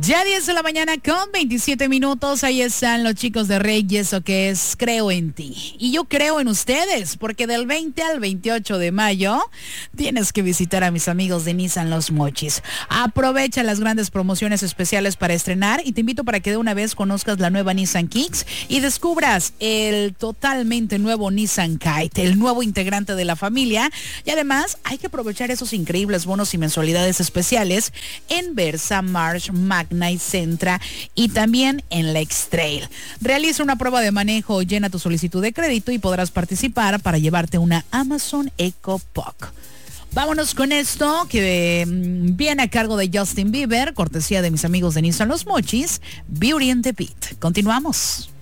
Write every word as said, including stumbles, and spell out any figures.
Ya diez de la mañana con veintisiete minutos, ahí están los chicos de Reyes, o que es Creo en Ti. Y yo creo en ustedes, porque del veinte al veintiocho de mayo tienes que visitar a mis amigos de Nissan Los Mochis. Aprovecha las grandes promociones especiales para estrenar y te invito para que de una vez conozcas la nueva Nissan Kicks y descubras el totalmente nuevo Nissan Kite, el nuevo integrante de la familia. Y además hay que aprovechar esos increíbles bonos y mensualidades especiales en Versa, March, Magna y Sentra y también en la X-Trail. Realiza una prueba de manejo, llena tu solicitud de crédito y podrás participar para llevarte una Amazon Echo Puck. Vámonos con esto que mm, viene a cargo de Justin Bieber, cortesía de mis amigos de Nissan Los Mochis, Beauty and the Beat. Continuamos.